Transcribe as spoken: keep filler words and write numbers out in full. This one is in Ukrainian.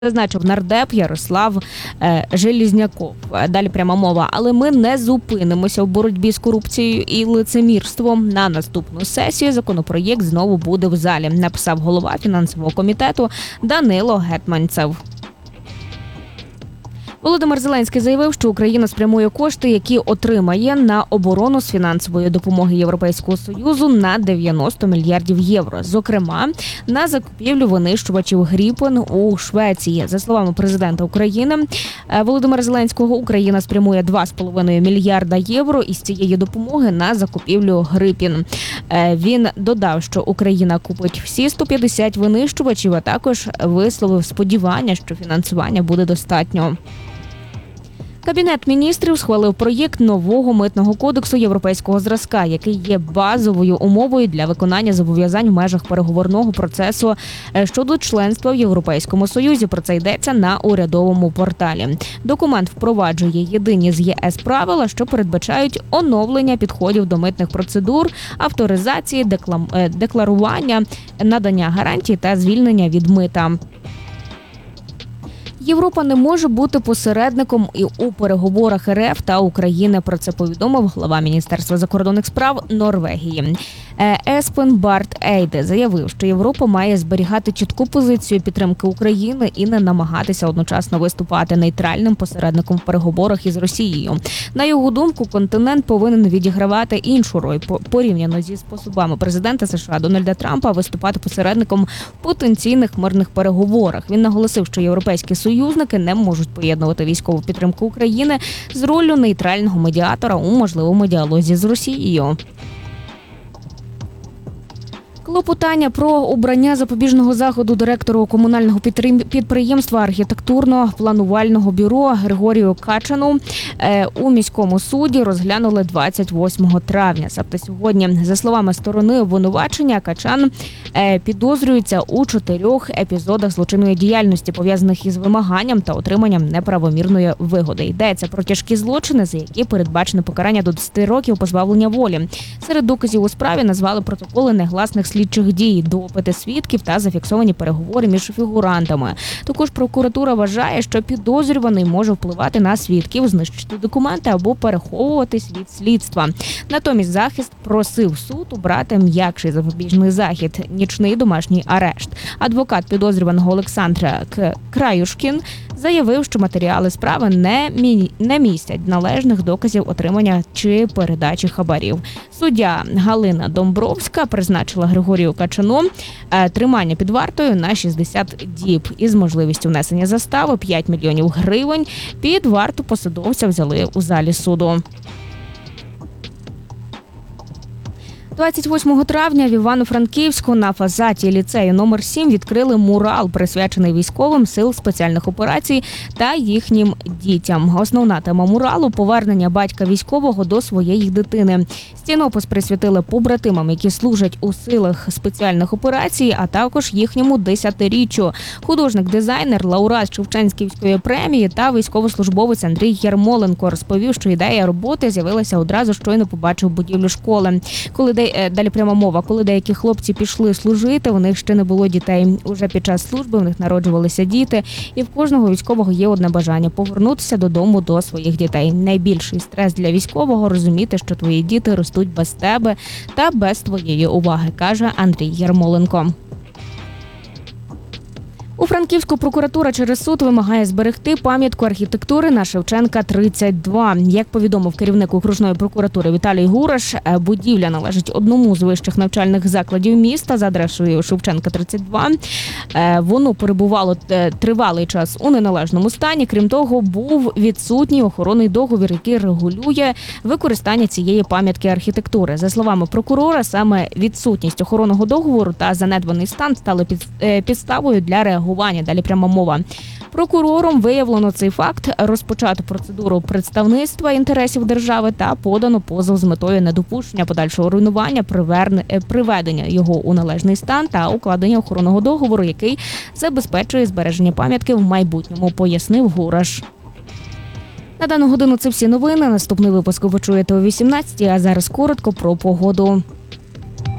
Зазначив нардеп Ярослав е, Желізняков. Далі пряма мова. Але ми не зупинимося в боротьбі з корупцією і лицемірством. На наступну сесію законопроєкт знову буде в залі, написав голова фінансового комітету Данило Гетманцев. Володимир Зеленський заявив, що Україна спрямує кошти, які отримає на оборону з фінансової допомоги Європейського Союзу на дев'яносто мільярдів євро. Зокрема, на закупівлю винищувачів Гріпен у Швеції. За словами президента України Володимира Зеленського, Україна спрямує два з половиною мільярда євро із цієї допомоги на закупівлю Гріпен. Він додав, що Україна купить всі сто п'ятдесят винищувачів, а також висловив сподівання, що фінансування буде достатньо. Кабінет міністрів схвалив проєкт нового митного кодексу європейського зразка, який є базовою умовою для виконання зобов'язань в межах переговорного процесу щодо членства в Європейському Союзі. Про це йдеться на урядовому порталі. Документ впроваджує єдині з ЄС правила, що передбачають оновлення підходів до митних процедур, авторизації, деклам... декларування, надання гарантій та звільнення від мита. Європа не може бути посередником і у переговорах РФ та України. Про це повідомив глава Міністерства закордонних справ Норвегії. Еспен Барт Ейде заявив, що Європа має зберігати чітку позицію підтримки України і не намагатися одночасно виступати нейтральним посередником в переговорах із Росією. На його думку, континент повинен відігравати іншу роль порівняно зі способами президента США Дональда Трампа виступати посередником в потенційних мирних переговорах. Він наголосив, що європейські союзники не можуть поєднувати військову підтримку України з роллю нейтрального медіатора у можливому діалозі з Росією. Клопотання про обрання запобіжного заходу директору комунального підприємства архітектурно-планувального бюро Григорію Качану у міському суді розглянули двадцять восьмого травня. Тобто сьогодні, за словами сторони обвинувачення, Качан підозрюється у чотирьох епізодах злочинної діяльності, пов'язаних із вимаганням та отриманням неправомірної вигоди. Йдеться про тяжкі злочини, за які передбачено покарання до десяти років позбавлення волі. Серед доказів у справі назвали протоколи негласних слідчих дій, допити свідків та зафіксовані переговори між фігурантами. Також прокуратура вважає, що підозрюваний може впливати на свідків, знищити документи або переховуватись від слідства. Натомість захист просив суд обрати м'якший запобіжний захід – нічний домашній арешт. Адвокат підозрюваного Олександра Краюшкін заявив, що матеріали справи не, мі... не містять належних доказів отримання чи передачі хабарів. Суддя Галина Домбровська призначила Григорію Качану тримання під вартою на шістдесят діб із можливістю внесення застави п'ять мільйонів гривень. Під варту посадовця взяли у залі суду. двадцять восьмого травня в Івано-Франківську на фасаді ліцею номер сім відкрили мурал, присвячений військовим сил спеціальних операцій та їхнім дітям. Основна тема муралу – повернення батька військового до своєї дитини. Стінопис присвятили побратимам, які служать у силах спеціальних операцій, а також їхньому десятиріччю. Художник-дизайнер, лауреат Шевченківської премії та військовослужбовець Андрій Ярмоленко розповів, що ідея роботи з'явилася одразу, щойно побачив будівлю школи. Коли де... Далі пряма мова. Коли деякі хлопці пішли служити, у них ще не було дітей. Уже під час служби у них народжувалися діти, і в кожного військового є одне бажання – повернутися додому до своїх дітей. Найбільший стрес для військового – розуміти, що твої діти ростуть без тебе та без твоєї уваги, каже Андрій Ярмоленко. У Франківську прокуратура через суд вимагає зберегти пам'ятку архітектури на Шевченка, тридцять два. Як повідомив керівник окружної прокуратури Віталій Гураш, будівля належить одному з вищих навчальних закладів міста за адресою Шевченка, тридцять два. Воно перебувало тривалий час у неналежному стані. Крім того, був відсутній охоронний договір, який регулює використання цієї пам'ятки архітектури. За словами прокурора, саме відсутність охоронного договору та занедбаний стан стали підставою для реагування. Далі пряма мова. Прокурором виявлено цей факт, розпочато процедуру представництва інтересів держави та подано позов з метою недопущення подальшого руйнування, приведення його у належний стан та укладення охоронного договору, який забезпечує збереження пам'ятки в майбутньому, пояснив Гураш. На дану годину це всі новини. Наступний випуск ви почуєте о вісімнадцятій, а зараз коротко про погоду.